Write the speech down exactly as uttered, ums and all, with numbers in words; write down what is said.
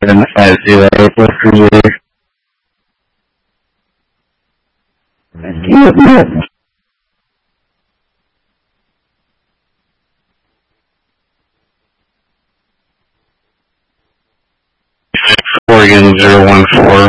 seven five zero. What's your Oregon zero one four.